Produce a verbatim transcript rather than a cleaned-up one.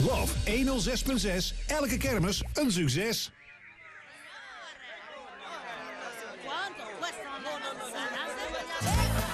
Love honderdzes punt zes, elke kermis een succes.